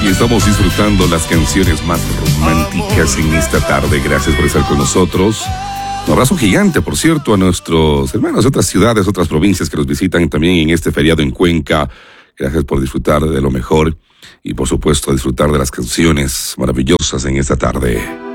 Y estamos disfrutando las canciones más románticas en esta tarde. Gracias por estar con nosotros. Un abrazo gigante, por cierto, a nuestros hermanos de otras ciudades, otras provincias que nos visitan también en este feriado en Cuenca. Gracias por disfrutar de lo mejor y, por supuesto, disfrutar de las canciones maravillosas en esta tarde.